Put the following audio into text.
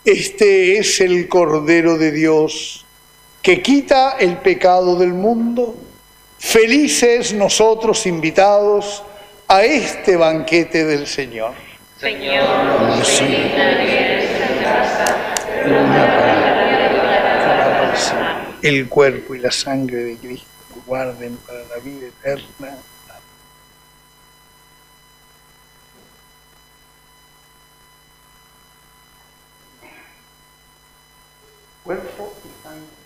Este es el Cordero de Dios, que quita el pecado del mundo. Felices nosotros invitados a este banquete del Señor. Señor, bendita eres en casa, pero una palabra de el cuerpo y la sangre de Cristo guarden para la vida eterna. Cuerpo y sangre.